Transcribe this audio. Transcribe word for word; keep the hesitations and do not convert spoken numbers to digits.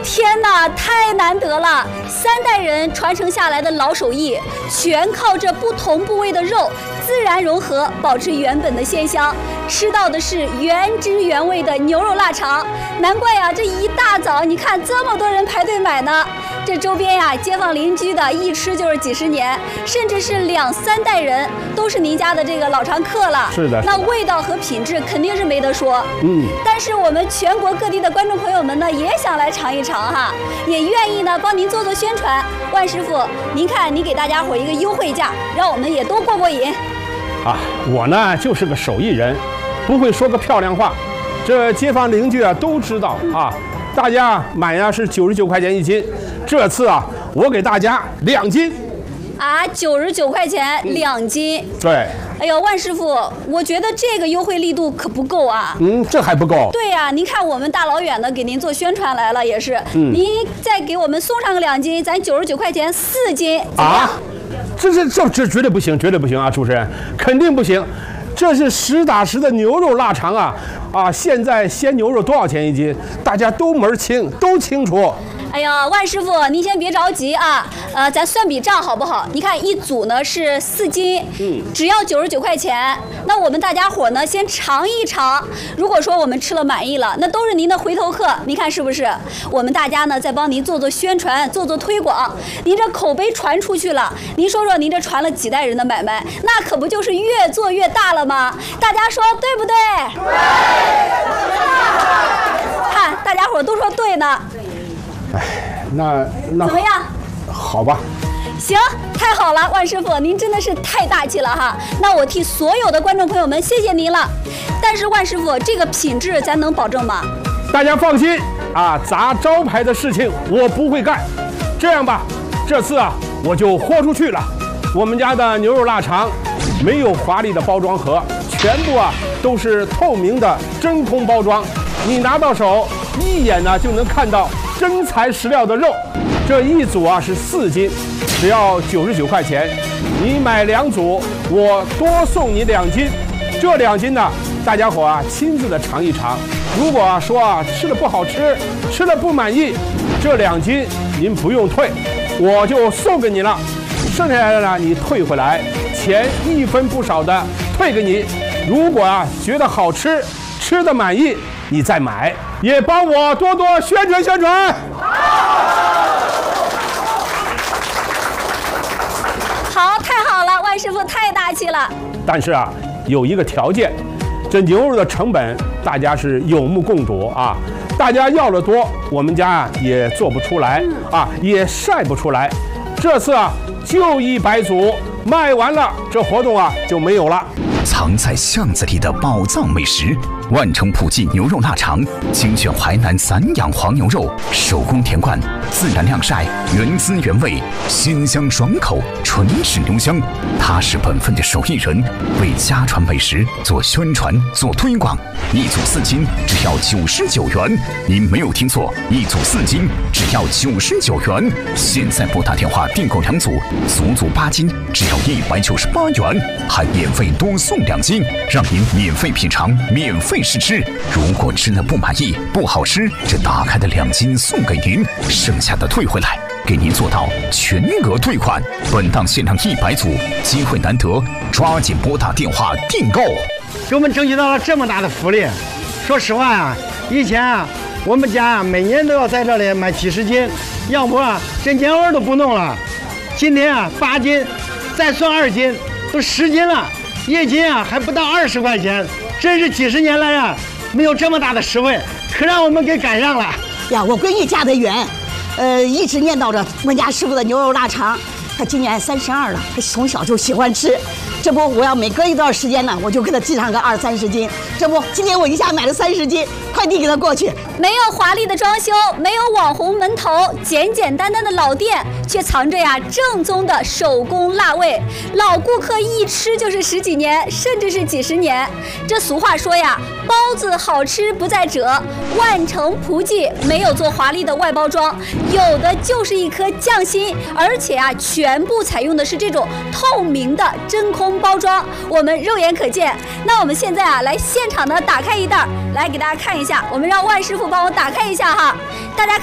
天哪，太难得了！三代人传承下来的老手艺，全靠这不同部位的肉自然融合，保持原本的鲜香。吃到的是原汁原味的牛肉腊肠，难怪呀，这一大早你看这么多人排队买呢。这周边呀，街坊邻居的一吃就是几十年，甚至是两三代人都是您家的这个老常客了。 是的， 那味道和品质肯定是没得说。嗯，但是我们全国各地的观众朋友们呢，也想来尝一尝哈，也愿意呢帮您做做宣传。万师傅，您看您给大家伙一个优惠价，让我们也都过过瘾。 啊，我呢就是个手艺人，不会说个漂亮话，这街坊邻居啊都知道啊。大家买呀是九十九块钱一斤，这次啊我给大家两斤。 啊，九十九块钱两斤。 对。 哎呦，万师傅，我觉得这个优惠力度可不够啊。 嗯，这还不够。 对呀、啊，您看我们大老远的给您做宣传来了，也是。嗯。您再给我们送上个两斤，咱九十九块钱四斤。 啊？这这这这绝对不行，绝对不行啊！主持人，肯定不行。这是实打实的牛肉腊肠啊！啊，现在鲜牛肉多少钱一斤？大家都门儿清，都清楚。 哎呀，万师傅，您先别着急啊，呃，咱算笔账好不好？你看一组呢是四斤，嗯，只要九十九块钱。那我们大家伙呢先尝一尝，如果说我们吃了满意了，那都是您的回头客，您看是不是？我们大家呢再帮您做做宣传，做做推广，您这口碑传出去了，您说说您这传了几代人的买卖，那可不就是越做越大了吗？大家说对不对？对。看大家伙都说对呢。 哎，那那怎么样？ 好吧。 行，太好了，万师傅，您真的是太大气了哈。那我替所有的观众朋友们谢谢您了。但是万师傅，这个品质咱能保证吗？ 大家放心啊，砸招牌的事情我不会干。这样吧，这次啊我就豁出去了。我们家的牛肉腊肠没有华丽的包装盒，全部啊都是透明的真空包装，你拿到手一眼呢就能看到真材实料的肉。这一组啊是四斤，只要九十九块钱。你买两组，我多送你两斤。这两斤呢，大家伙啊亲自的尝一尝。如果啊说啊吃的不好吃，吃的不满意，这两斤您不用退，我就送给你了。剩下来的呢，你退回来，钱一分不少的退给你。如果啊觉得好吃，吃的满意，你再买，也帮我多多宣传宣传。 好，太好了，万师傅太大气了。 但是啊，有一个条件，这牛肉的成本大家是有目共睹啊。大家要的多，我们家啊也做不出来啊，也晒不出来。这次啊，就一百组，卖完了，这活动啊就没有了。 藏在巷子里的宝藏美食，万城普记牛肉腊肠，精选淮南散养黄牛肉，手工填灌，自然晾晒，原汁原味，鲜香爽口，纯是牛香。踏实本分的手艺人，为家传美食做宣传、做推广。一组四斤只要九十九元，您没有听错，一组四斤只要九十九元。现在拨打电话订购两组，足足八斤，只要一百九十八元，还免费多送两斤，让您免费品尝，免费试吃。如果吃了不满意、不好吃，这打开的两斤送给您，剩下的退回来，给您做到全额退款。本档限量一百组，机会难得，抓紧拨打电话订购。 给我们争取到了这么大的福利。说实话啊，以前啊，我们家啊每年都要在这里买几十斤，要不啊这年味都不弄了。今天啊八斤，再算二斤，都十斤了，一斤啊还不到二十块钱，真是几十年来啊没有这么大的实惠，可让我们给赶上了呀！我闺女嫁得远，呃，一直念叨着我们家师傅的牛肉腊肠。她今年三十二了，她从小就喜欢吃。这不，我要每隔一段时间呢，我就给她寄上个二三十斤。这不，今天我一下买了三十斤，快递给她过去。 没有华丽的装修，没有网红门头，简简单单的老店，却藏着呀正宗的手工辣味。老顾客一吃就是十几年，甚至是几十年。这俗话说呀，包子好吃不在褶。万城普记没有做华丽的外包装，有的就是一颗匠心，而且啊，全部采用的是这种透明的真空包装，我们肉眼可见。那我们现在啊，来现场的打开一袋，来给大家看一下。我们让万师傅帮我打开一下哈，大家